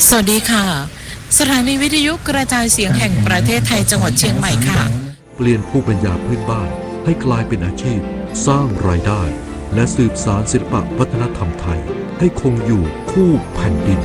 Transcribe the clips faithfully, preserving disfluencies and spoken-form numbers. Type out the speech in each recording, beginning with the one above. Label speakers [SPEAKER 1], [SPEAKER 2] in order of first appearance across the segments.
[SPEAKER 1] สวัสดีค่ะสถานีวิทยุกระจายเสียงแห่งประเทศไทยจังหวัดเชียงใหม่ค่ะ
[SPEAKER 2] เปลี่ยนภูมิปัญญาพื้นบ้านให้กลายเป็นอาชีพสร้างรายได้และสืบสานศิลปวัฒนธรรมไทยให้คงอยู่คู่แผ่นดิน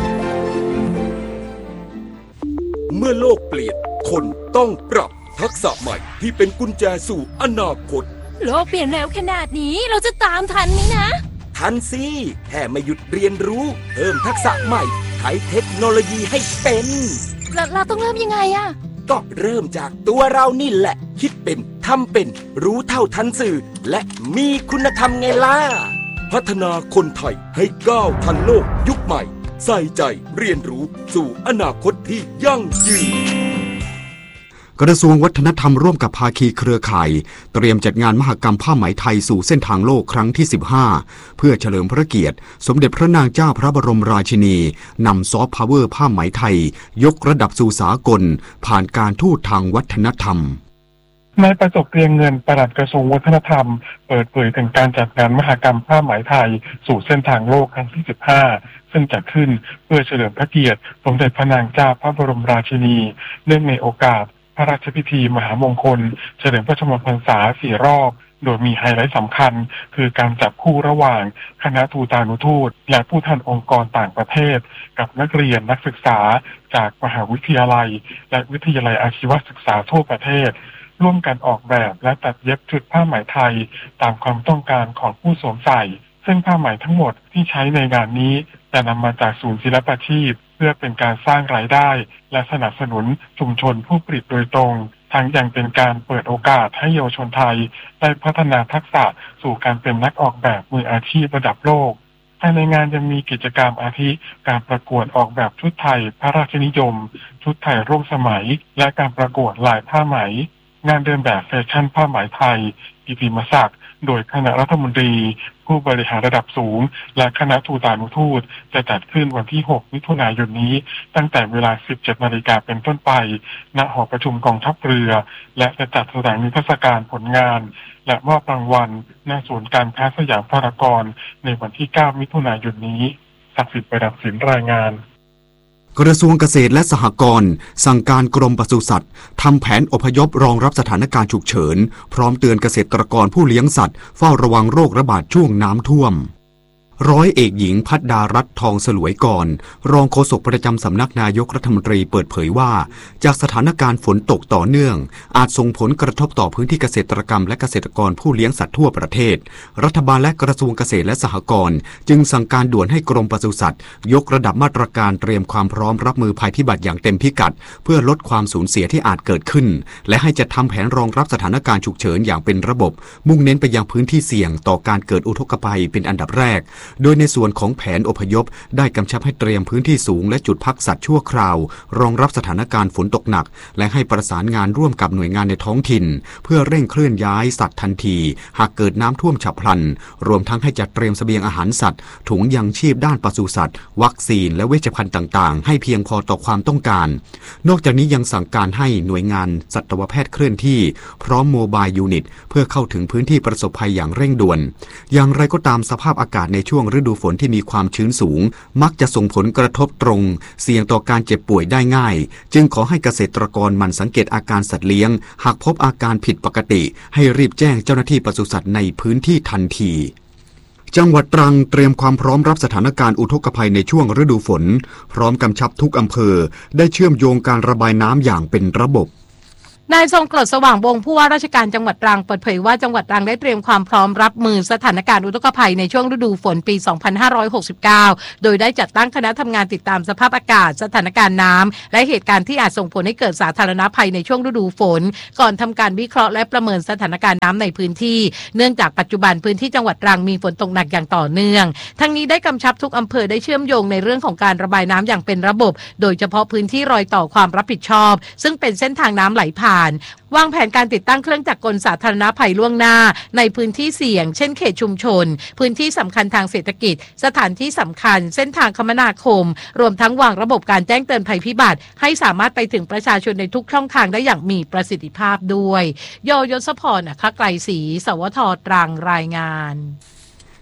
[SPEAKER 3] เมื่อโลกเปลี่ยนคนต้องปรับทักษะใหม่ที่เป็นกุญแจสู่อนาคต
[SPEAKER 4] โลกเปลี่ยนเร็วขนาดนี้เราจะตามทันไหมนะ
[SPEAKER 3] ทันสิแค่ไม่หยุดเรียนรู้เพิ่มทักษะใหม่ใช้เทคโนโลยีให้เป็น
[SPEAKER 4] เราเราต้องเริ่มยังไงอะ
[SPEAKER 3] ก็เริ่มจากตัวเรานี่แหละคิดเป็นทำเป็นรู้เท่าทันสื่อและมีคุณธรรมไงล่ะพัฒนาคนไทยให้ก้าวทันโลกยุคใหม่ใส่ใจเรียนรู้สู่อนาคตที่ยั่งยืน
[SPEAKER 5] กระทรวงวัฒนธรรมร่วมกับภาคีเครือข่ายเตรียมจัดงานมหกรรมผ้าไหมไทยสู่เส้นทางโลกครั้งที่สิบห้าเพื่อเฉลิมพระเกียรติสมเด็จพระนางเจ้าพระบรมราชินีนำซอฟต์พาวเวอร์ผ้าไหมไทยยกระดับสู่สากลผ่านการทูตทางวัฒนธรรม
[SPEAKER 6] นายประสบเกรียงเงินปลัดกระทรวงวัฒนธรรมเปิดเผยถึงการจัดงานมหกรรมผ้าไหมไทยสู่เส้นทางโลกครั้งที่สิบห้าซึ่งจัดขึ้นเพื่อเฉลิมพระเกียรติสมเด็จพระนางเจ้าพระบรมราชินีเนื่องในโอกาสพระราชพิธีมหามงคลเฉลิมพระชนมพรรษาสี่รอบโดยมีไฮไลท์สำคัญคือการจับคู่ระหว่างคณะทูตานุทูตและผู้แทนองค์กรต่างประเทศกับนักเรียนนักศึกษาจากมหาวิทยาลัยและวิทยาลัยอาชีวศึกษาทั่วประเทศร่วมกันออกแบบและตัดเย็บชุดผ้าไหมไทยตามความต้องการของผู้สวมใส่ซึ่งผ้าไหมทั้งหมดที่ใช้ในงานนี้จะนำมาจากศูนย์ศิลปาชีพเพื่อเป็นการสร้างรายได้และสนับสนุนชุมชนผู้ผลิตโดยตรงทั้งยังเป็นการเปิดโอกาสให้เยาวชนไทยได้พัฒนาทักษะสู่การเป็นนักออกแบบมืออาชีพระดับโลกภายในงานยังมีกิจกรรมอาทิการประกวดออกแบบชุดไทยพระราชนิยมชุดไทยร่วมสมัยและการประกวดลายผ้าไหมงานเดินแบบแฟชั่นผ้าไหมไทยกิตติมศักดิ์โดยคณะรัฐมนตรีผู้บริหารระดับสูงและคณะทูตานุทูตจะจัดขึ้นวันที่หกมิถุนายนนี้ตั้งแต่เวลา สิบเจ็ดนาฬิกา เป็นต้นไปณหอประชุมกองทัพเรือและจะจัดแสดงนิทรรศการผลงานและมอบรางวัลณศูนย์การค้าสยามพารากอนในวันที่เก้ามิถุนายนนี้ศักดิ์สิทธิ์ประดับศิลป์รายงาน
[SPEAKER 5] กระทรวงเกษตรและสหกรณ์สั่งการกรมปศุสัตว์ทำแผนอพยพรองรับสถานการณ์ฉุกเฉินพร้อมเตือนเกษตรกรผู้เลี้ยงสัตว์เฝ้าระวังโรคระบาดช่วงน้ำท่วมร้อยเอกหญิงภัทรดารัตน์ทองสลวยก่อนรองโฆษกประจำสำนักนายกรัฐมนตรีเปิดเผยว่าจากสถานการณ์ฝนตกต่อเนื่องอาจส่งผลกระทบต่อพื้นที่เกษตรกรรมและเกษตรกรผู้เลี้ยงสัตว์ทั่วประเทศรัฐบาลและกระทรวงเกษตรและสหกรณ์จึงสั่งการด่วนให้กรมปศุสัตว์ยกระดับมาตรการเตรียมความพร้อมรับมือภัยพิบัติอย่างเต็มพิกัดเพื่อลดความสูญเสียที่อาจเกิดขึ้นและให้จัดทำแผนรองรับสถานการณ์ฉุกเฉินอย่างเป็นระบบมุ่งเน้นไปยังพื้นที่เสี่ยงต่อการเกิดอุทกภัยเป็นอันดับแรกโดยในส่วนของแผนอพยพได้กำชับให้เตรียมพื้นที่สูงและจุดพักสัตว์ชั่วคราวรองรับสถานการณ์ฝนตกหนักและให้ประสานงานร่วมกับหน่วยงานในท้องถิ่นเพื่อเร่งเคลื่อนย้ายสัตว์ทันทีหากเกิดน้ำท่วมฉับพลันรวมทั้งให้จัดเตรียมเสบียงอาหารสัตว์ถุงยังชีพด้านปศุสัตว์วัคซีนและเวชภัณฑ์ต่างๆให้เพียงพอต่อความต้องการนอกจากนี้ยังสั่งการให้หน่วยงานสัตวแพทย์เคลื่อนที่พร้อมโมบายยูนิตเพื่อเข้าถึงพื้นที่ประสบภัยอย่างเร่งด่วนอย่างไรก็ตามสภาพอากาศในช่วงฤดูฝนที่มีความชื้นสูงมักจะส่งผลกระทบตรงเสี่ยงต่อการเจ็บป่วยได้ง่ายจึงขอให้เกษตรกรหมั่นสังเกตอาการสัตว์เลี้ยงหากพบอาการผิดปกติให้รีบแจ้งเจ้าหน้าที่ปศุสัตว์ในพื้นที่ทันทีจังหวัดตรังเตรียมความพร้อมรับสถานการณ์อุทกภัยในช่วงฤดูฝนพร้อมกำชับทุกอำเภอได้เชื่อมโยงการระบายน้ำอย่างเป็นระบบ
[SPEAKER 1] นายทรงกรดสว่างวงศ์ผู้ว่าราชการจังหวัดตรังเปิดเผยว่าจังหวัดตรังได้เตรียมความพร้อมรับมือสถานการณ์อุทกภัยในช่วงฤดูฝนปี สองพันห้าร้อยหกสิบเก้า โดยได้จัดตั้งคณะทำงานติดตามสภาพอากาศสถานการณ์น้ำและเหตุการณ์ที่อาจส่งผลให้เกิดสาธารณภัยในช่วงฤดูฝนก่อนทำการวิเคราะห์และประเมินสถานการณ์น้ำในพื้นที่เนื่องจากปัจจุบันพื้นที่จังหวัดตรังมีฝนตกหนักอย่างต่อเนื่องทั้งนี้ได้กำชับทุกอำเภอได้เชื่อมโยงในเรื่องของการระบายน้ำอย่างเป็นระบบโดยเฉพาะพื้นที่รอยต่อความรับผิดชอบซึ่งเป็นเส้นทางน้ำไหลผ่านวางแผนการติดตั้งเครื่องจักรกลสาธารณภัยล่วงหน้าในพื้นที่เสี่ยงเช่นเขตชุมชนพื้นที่สำคัญทางเศรษฐกิจสถานที่สำคัญเส้นทางคมนาคมรวมทั้งวางระบบการแจ้งเตือนภัยพิบัติให้สามารถไปถึงประชาชนในทุกช่องทางได้อย่างมีประสิทธิภาพด้วยโยยศพรนะคะไกลศรีสวทตรังรายงาน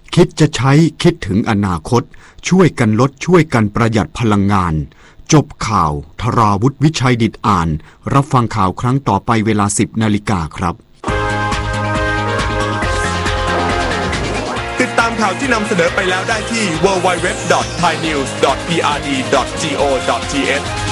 [SPEAKER 5] คิดจะใช้คิดถึงอนาคตช่วยกันลดช่วยกันประหยัดพลังงานจบข่าวธราวุฒิวิชัยดิษฐ์อ่านรับฟังข่าวครั้งต่อไปเวลา สิบนาฬิกาครับ
[SPEAKER 7] ติดตามข่าวที่นำเสนอไปแล้วได้ที่ ดับเบิลยู ดับเบิลยู ดับเบิลยู ดอท ไทยนิวส์ ดอท พี อาร์ ดี ดอท จี โอ ดอท ที เอช